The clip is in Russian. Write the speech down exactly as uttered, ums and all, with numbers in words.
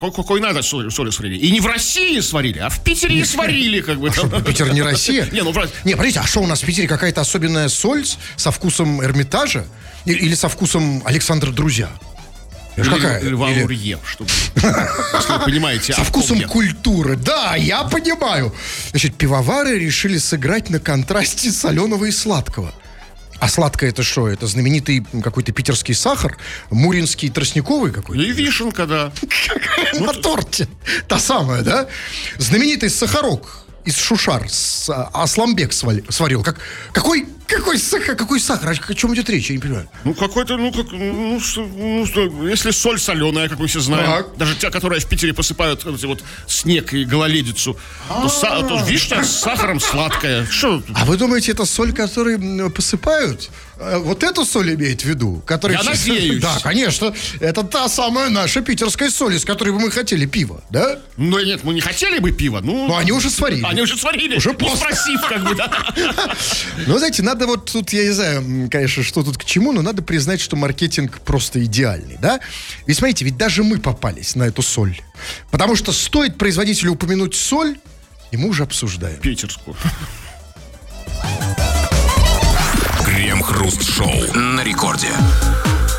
Какой надо соли, соли сварили. И не в России сварили, а в Питере и сварили, как бы. А что, Питер не Россия? Не, ну, не, подождите, а что у нас в Питере? Какая-то особенная соль со вкусом Эрмитажа? Или, или со вкусом Александра Друзья? Или, какая? Льва Или... Лурье, чтобы... Если вы понимаете. Со вкусом культуры. Да, я понимаю. Значит, пивовары решили сыграть на контрасте соленого и сладкого. А сладкое это что? Это знаменитый какой-то питерский сахар? Муринский тростниковый какой-то? И вишенка, да. На торте. Та самая, да? Знаменитый сахарок из Шушар с, Асламбек сварил. Как, какой, какой сахар? Какой сахар? О чем идет речь? Я не понимаю. Ну, какой-то, ну, как, ну, что, ну что, если соль соленая, как мы все знаем, так. Даже те, которые в Питере посыпают вот, снег и гололедицу, то, са, то вишня с сахаром сладкая. Что? А вы думаете, это соль, которую посыпают? Вот эту соль имеет в виду? Который... Я надеюсь. Да, конечно. Это та самая наша питерская соль, из которой бы мы хотели пиво, да? Ну, нет, мы не хотели бы пива. Ну, но они уже сварили. Они уже сварили, уже не спросив, как бы, да. Ну, знаете, надо вот тут, я не знаю, конечно, что тут к чему, но надо признать, что маркетинг просто идеальный, да? Ведь, смотрите, ведь даже мы попались на эту соль. Потому что стоит производителю упомянуть соль, и мы уже обсуждаем. Питерскую. Крем-хруст-шоу на рекорде.